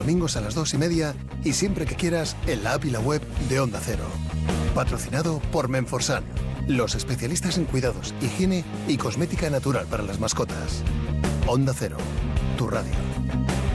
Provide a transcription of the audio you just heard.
Domingos a las 2:30 y siempre que quieras en la app y la web de Onda Cero. Patrocinado por Menforsan, los especialistas en cuidados, higiene y cosmética natural para las mascotas. Onda Cero, tu radio.